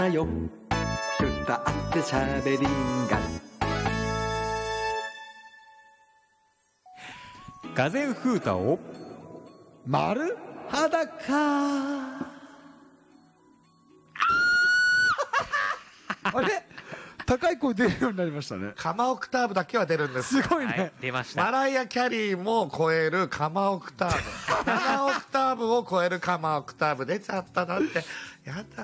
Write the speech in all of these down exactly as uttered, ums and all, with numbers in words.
よ歌ってしゃべりんががぜん風太を丸裸あれ高い声出るようになりましたね。 カマオクターブだけは出るんですすごいね、 はい、出ました。 マライア・キャリーも超えるカマオクターブななオクターブを超えるカマオクターブ出ちゃったなってやだ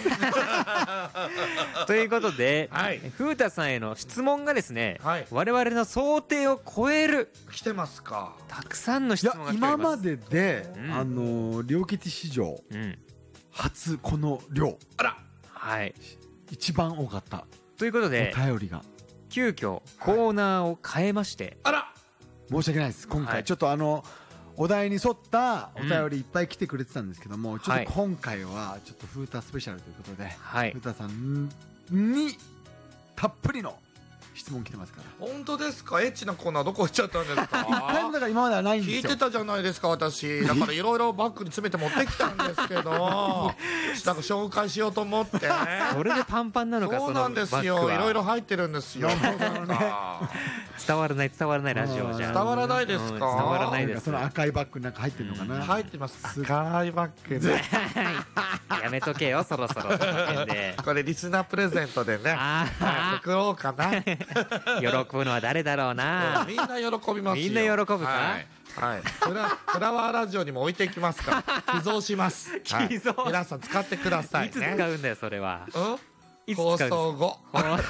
ということで、 はい、 風太さんへの質問がですね、 はい、 我々の想定を超える来てますか。 たくさんの質問が来ております。 今までで、 うん、 あの両吉史上、うん、初この量、 あら、 はい、 一番多かったということで、 お便りが急遽コーナーを変えまして、 はい、あら、 申し訳ないです。今回、はい、ちょっとあのお題に沿ったお便りいっぱい来てくれてたんですけども、うん、ちょっと今回はちょっと風太スペシャルということで、はい、風太さんにたっぷりの質問来てますから。 本当ですか。エッチなコーナーどこ行っちゃったんですか。 一回もだから今まではないんですよ。 聞いてたじゃないですか。私だからいろいろバッグに詰めて持ってきたんですけどなんか紹介しようと思ってそれでパンパンなのか。 そうなんですよ。いろいろ入ってるんですよ。 伝わらない伝わらないラジオじゃ伝わらないですか。 伝わらないです。 その赤いバッグなんか入ってるのかな。 入ってます。赤いバッグでやめとけよそろそろ。 これリスナープレゼントでね送ろうかな。 喜ぶのは誰だろうな。 みんな喜びますよ。 みんな喜ぶか。 はいはい、フラ、フラワーラジオにも置いていきますから寄贈します。 寄贈、はい、 皆さん使ってくださいね。 いつ使うんだよそれは。 うん、 いつ使うんですか。 放送後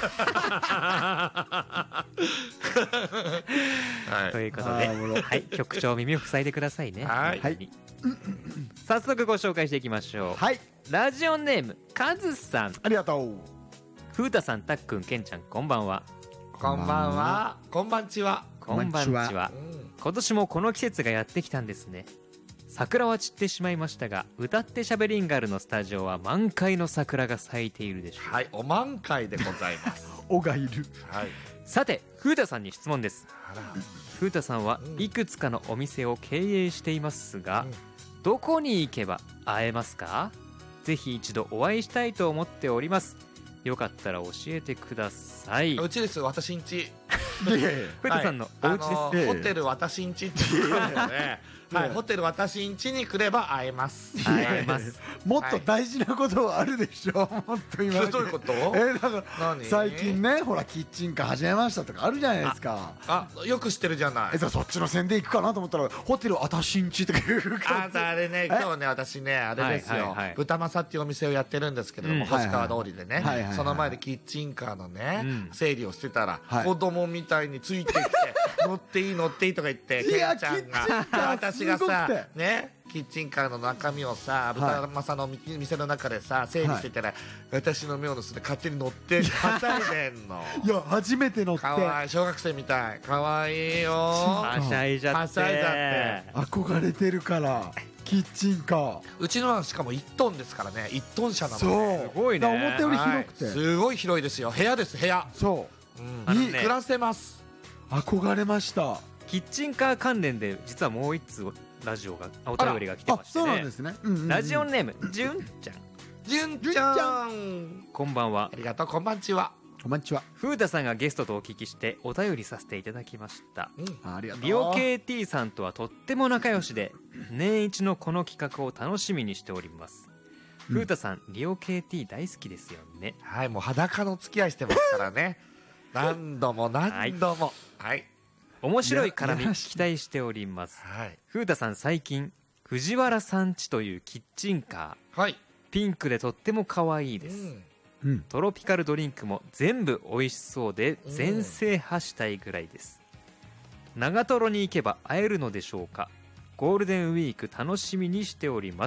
はい、ということで、はい、局長耳を塞いでくださいね。 はい、はい、 早速ご紹介していきましょう。 はい、 ラジオネームカズさん、 ありがとう。 風太さん、たっくん、けんちゃん、こんばんは。 こんばんは。こんばんちは。 こんばんちは。今年もこの季節がやってきたんですね。桜は散ってしまいましたが、歌ってしゃべりんがるのスタジオは満開の桜が咲いているでしょう。 はい、お満開でございますおがいる。 はい、 さて風太さんに質問です。風太さんはいくつかのお店を経営していますが、うん、どこに行けば会えますか。ぜひ一度お会いしたいと思っております。よかったら教えてください。 うちです。私んち。 風太さんのお家です。 はい、ホテル私んちっていうので、はい、ホテル私んちに来れば会えます。 会えます。 もっと大事なことはあるでしょ。もっと今。 どういうこと？ えー、だから最近ね、ほらキッチンカー始めましたとかあるじゃないですか。 あ、あ、よく知ってるじゃない。 え、そっちの宣伝行くかなと思ったらホテル私んちとか言うから。 あ、あれね、今日ね、私ね、あれですよ。豚正っていうお店をやってるんですけれども、星川通りでね、その前でキッチンカーのね、整理をしてたら子供みたいについてきて乗っていい乗っていいとか言って、ケンちゃんが私がさね、キッチンカーの中身をさ、豚正の店の中でさ整理してたら、私の目を盗んで勝手に乗ってはしゃいでんの。 いや、初めて乗って。 かわいい、小学生みたい。かわいいよ。 はしゃいじゃって。 はしゃいじゃって。 憧れてるからキッチンカー。 うちのはしかもいちトンですからね。いちトン車なので。 そう、 すごいね。 思ったより広くて、 はい、すごい広いですよ。部屋です、部屋。 そう、 うん、いい、暮らせます。 憧れました。 キッチンカー関連で実はもう一通ラジオがお便りが来てましてね。 そうなんですね。うんうんうん、 ラジオネームじゅんちゃん。 じゅんちゃん、 こんばんは。 ありがとう。こんばんちは。 こんばんちは。 風太さんがゲストとお聞きしてお便りさせていただきました。 うん、ありがとう。 リオ ケーティー さんとはとっても仲良しで、年一のこの企画を楽しみにしております。うん、風太さん、リオ ケーティー 大好きですよね。 はい、もう裸の付き合いしてますからね。何度も何度も。はい、はい、面白い絡み期待しております。はい、風太さん、最近藤原さんちというキッチンカー、はい、ピンクでとっても可愛いです。うん、トロピカルドリンクも全部美味しそうで全制覇したいぐらいです。長瀞に行けば会えるのでしょうか。ゴールデンウィーク楽しみにしております。